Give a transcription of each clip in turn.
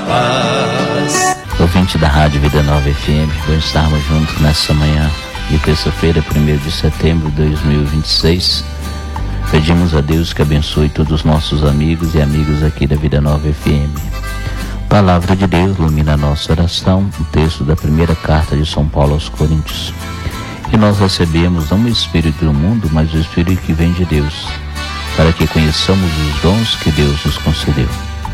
paz. Ouvinte da Rádio Vida Nova FM, vamos estarmos juntos nessa manhã de terça-feira, 1º de setembro de 2026. Pedimos a Deus que abençoe todos os nossos amigos e amigas aqui da Vida Nova FM. Palavra de Deus ilumina a nossa oração, o texto da primeira carta de São Paulo aos Coríntios. E nós recebemos não o Espírito do mundo, mas o Espírito que vem de Deus, para que conheçamos os dons que Deus nos concedeu.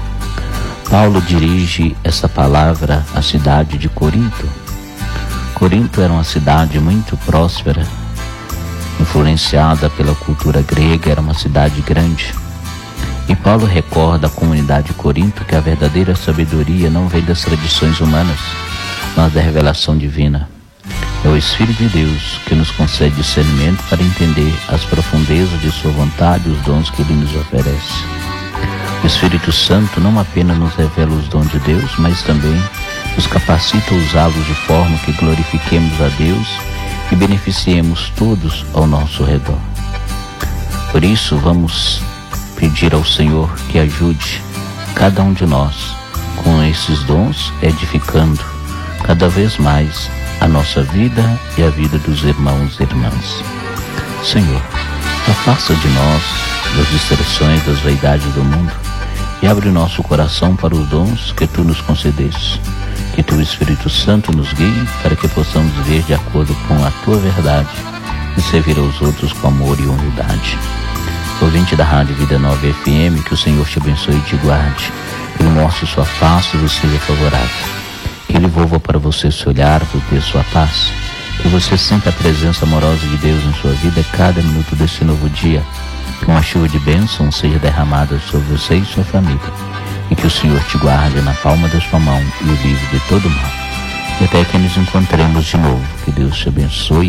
Paulo dirige essa palavra à cidade de Corinto. Corinto era uma cidade muito próspera, influenciada pela cultura grega, era uma cidade grande. E Paulo recorda à comunidade de Corinto que a verdadeira sabedoria não vem das tradições humanas, mas da revelação divina. É o Espírito de Deus que nos concede discernimento para entender as profundezas de sua vontade e os dons que Ele nos oferece. O Espírito Santo não apenas nos revela os dons de Deus, mas também nos capacita a usá-los de forma que glorifiquemos a Deus e beneficiemos todos ao nosso redor. Por isso, vamos pedir ao Senhor que ajude cada um de nós com esses dons, edificando cada vez mais a nossa vida e a vida dos irmãos e irmãs. Senhor, afasta de nós das distrações, das vaidades do mundo e abre o nosso coração para os dons que Tu nos concedeste. Que Teu Espírito Santo nos guie para que possamos viver de acordo com a Tua verdade e servir aos outros com amor e humildade. Ouvinte da Rádio Vida Nova FM, que o Senhor te abençoe e te guarde, que Ele mostre sua face e vos seja favorável, que Ele volva para você seu olhar, por ter sua paz, que você sinta a presença amorosa de Deus em sua vida cada minuto desse novo dia, que uma chuva de bênção seja derramada sobre você e sua família, e que o Senhor te guarde na palma da sua mão e o livre de todo mal. E até que nos encontremos de novo, que Deus te abençoe.